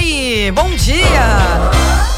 Oi, bom dia!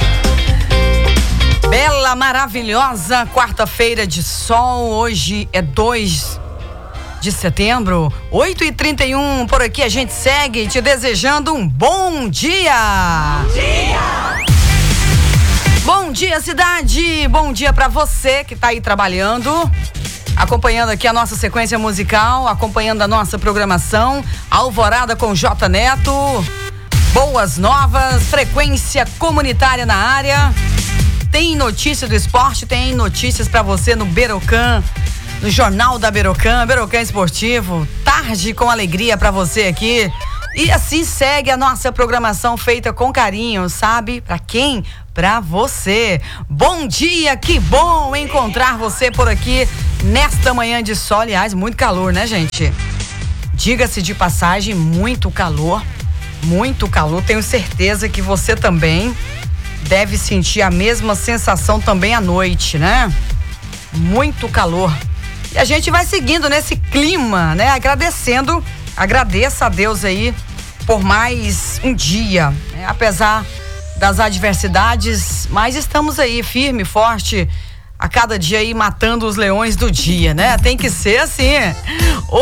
Bela, maravilhosa quarta-feira de sol. Hoje é 2 de setembro, 8h31. Por aqui a gente segue te desejando um bom dia! Bom dia! Bom dia, cidade! Bom dia pra você que tá aí trabalhando, acompanhando aqui a nossa sequência musical, acompanhando a nossa programação. Alvorada com J Neto, boas novas, frequência comunitária na área. Tem notícia do esporte, tem notícias pra você no Berocan, no Jornal da Berocan, Berocan Esportivo. Tarde com alegria pra você aqui. E assim segue a nossa programação feita com carinho, sabe? Pra quem? Pra você. Bom dia, que bom encontrar você por aqui nesta manhã de sol. Aliás, muito calor, né, gente? Diga-se de passagem, muito calor. Muito calor. Tenho certeza que você também deve sentir a mesma sensação também à noite, né? Muito calor. E a gente vai seguindo nesse clima, né? Agradeça a Deus aí por mais um dia, né? Apesar das adversidades, mas estamos aí firme, forte, a cada dia aí matando os leões do dia, né? Tem que ser assim.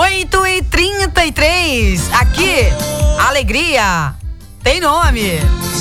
8h33, aqui, alegria tem nome.